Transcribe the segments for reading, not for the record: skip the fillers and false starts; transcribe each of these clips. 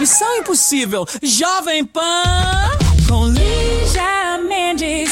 Missão Impossível, Jovem Pan, com Lígia Mendes.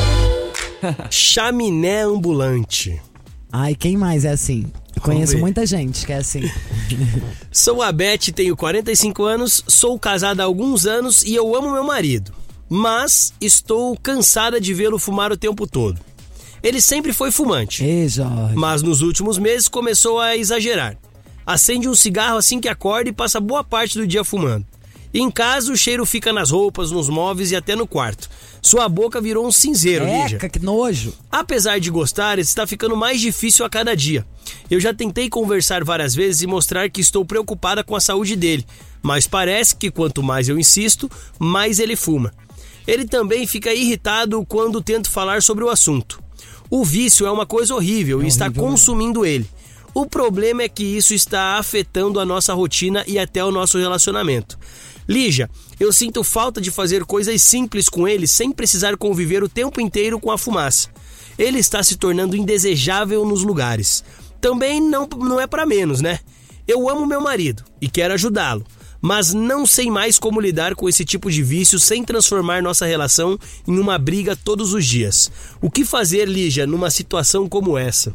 Chaminé ambulante. Ai, quem mais é assim? Conheço muita gente que é assim. Sou a Beth, tenho 45 anos, sou casada há alguns anos e eu amo meu marido. Mas estou cansada de vê-lo fumar o tempo todo. Ele sempre foi fumante. Ei, Jorge. Mas nos últimos meses começou a exagerar. Acende um cigarro assim que acorda e passa boa parte do dia fumando. Em casa o cheiro fica nas roupas, nos móveis e até no quarto. Sua boca virou um cinzeiro, Lígia. Eca, que nojo. Apesar de gostar, está ficando mais difícil a cada dia. Eu já tentei conversar várias vezes e mostrar que estou preocupada com a saúde dele, mas parece que quanto mais eu insisto, mais ele fuma. Ele também fica irritado quando tento falar sobre o assunto. O vício é uma coisa horrível e está consumindo ele. O problema é que isso está afetando a nossa rotina e até o nosso relacionamento. Lígia, eu sinto falta de fazer coisas simples com ele sem precisar conviver o tempo inteiro com a fumaça. Ele está se tornando indesejável nos lugares. Também não é para menos, né? Eu amo meu marido e quero ajudá-lo, mas não sei mais como lidar com esse tipo de vício sem transformar nossa relação em uma briga todos os dias. O que fazer, Lígia, numa situação como essa?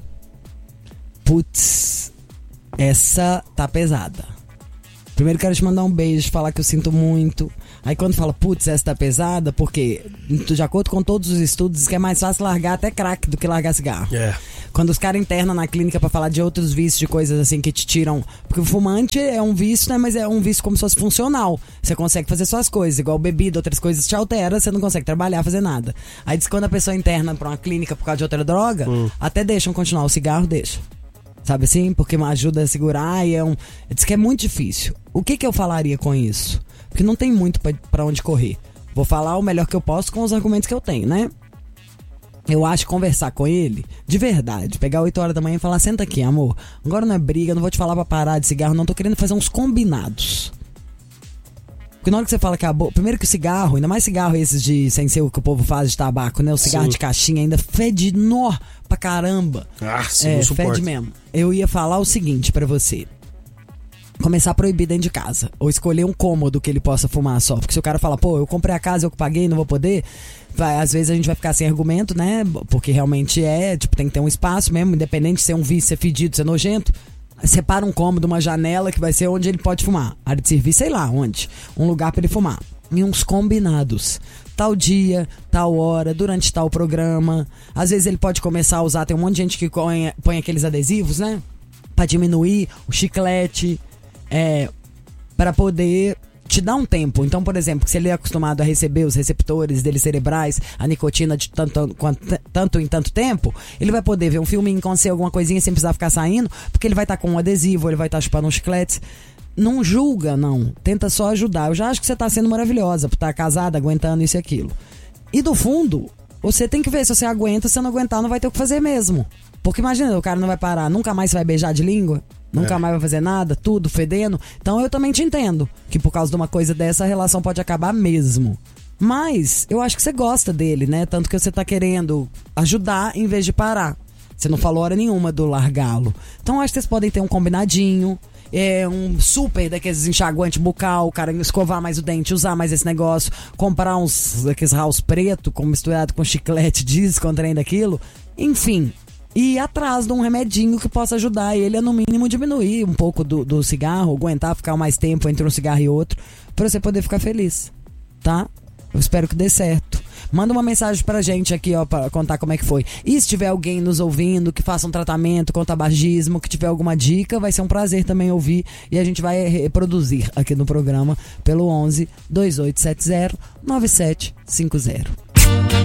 Putz, essa tá pesada. Primeiro quero te mandar um beijo, falar que eu sinto muito. Aí quando fala, putz, essa tá pesada, porque de acordo com todos os estudos, diz que é mais fácil largar até crack do que largar cigarro. Quando os caras internam na clínica pra falar de outros vícios, de coisas assim que te tiram... Porque o fumante é um vício, né? Mas é um vício como se fosse funcional. Você consegue fazer suas coisas, igual bebida, outras coisas te altera, você não consegue trabalhar, fazer nada. Aí diz que quando a pessoa interna pra uma clínica por causa de outra droga, até deixam continuar o cigarro, deixa. Sabe assim? Porque ajuda a segurar e diz que é muito difícil. O que eu falaria com isso? Porque não tem muito pra onde correr. Vou falar o melhor que eu posso com os argumentos que eu tenho, né? Eu acho que conversar com ele, de verdade, pegar 8 horas da manhã e falar, senta aqui, amor, agora não é briga, não vou te falar pra parar de cigarro, não, tô querendo fazer uns combinados. Porque na hora que você fala que primeiro que o cigarro, ainda mais cigarro esses de sem ser o que o povo faz de tabaco, né? O cigarro de caixinha ainda fede pra caramba. Sim, não suporto. Fede mesmo. Eu ia falar o seguinte pra você. Começar a proibir dentro de casa. Ou escolher um cômodo que ele possa fumar só. Porque se o cara fala, pô, eu comprei a casa, eu que paguei, não vou poder. Às vezes a gente vai ficar sem argumento, né? Porque realmente tem que ter um espaço mesmo, independente de ser um vício, ser fedido, ser nojento. Separa um cômodo, uma janela que vai ser onde ele pode fumar. Área de serviço, sei lá onde. Um lugar pra ele fumar. E uns combinados. Tal dia, tal hora, durante tal programa. Às vezes ele pode começar a usar, tem um monte de gente que põe aqueles adesivos, né? Pra diminuir o chiclete. Para poder te dar um tempo. Então, por exemplo, se ele é acostumado a receber os receptores dele cerebrais, a nicotina de tanto em tanto tempo, ele vai poder ver um filminho, acontecer alguma coisinha sem precisar ficar saindo, porque ele vai estar com um adesivo, ele vai estar chupando um chiclete. Não julga, não. Tenta só ajudar. Eu já acho que você tá sendo maravilhosa por estar casada, aguentando isso e aquilo. E do fundo, você tem que ver se você aguenta, se você não aguentar, não vai ter o que fazer mesmo. Porque imagina, o cara não vai parar, nunca mais vai beijar de língua, nunca mais vai fazer nada, tudo fedendo. Então eu também te entendo que por causa de uma coisa dessa, a relação pode acabar mesmo. Mas eu acho que você gosta dele, né? Tanto que você tá querendo ajudar em vez de parar. Você não falou hora nenhuma do largá-lo. Então eu acho que vocês podem ter um combinadinho. Um super daqueles enxaguante bucal, o cara escovar mais o dente, usar mais esse negócio, comprar aqueles house preto misturado com chiclete, descontraindo daquilo. Enfim, ir atrás de um remedinho que possa ajudar ele a no mínimo diminuir um pouco do cigarro, aguentar ficar mais tempo entre um cigarro e outro, pra você poder ficar feliz, tá? Eu espero que dê certo. Manda uma mensagem pra gente aqui, ó, pra contar como é que foi. E se tiver alguém nos ouvindo que faça um tratamento com tabagismo, que tiver alguma dica, vai ser um prazer também ouvir. E a gente vai reproduzir aqui no programa pelo 11 2870 9750.